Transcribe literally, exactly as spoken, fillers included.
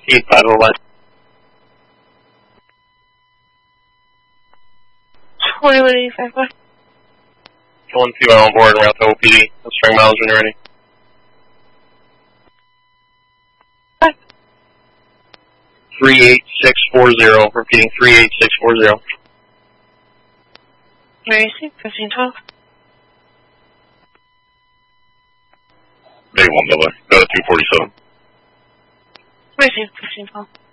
eight five oh one. twenty-one eighty-five, what? one two on board and route to O P D. Let's string miles when you're ready. What? three eight six four zero, repeating three eight six four zero. Where is he? fifteen twelve. Bay one double, go to two forty-seven. Where is he? fifteen twelve.